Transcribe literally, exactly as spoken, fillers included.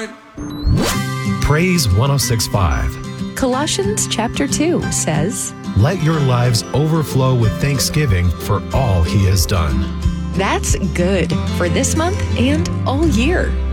right. Praise one oh six point five. Colossians chapter two says, Let your lives overflow with thanksgiving for all he has done. that's good for this month and all year.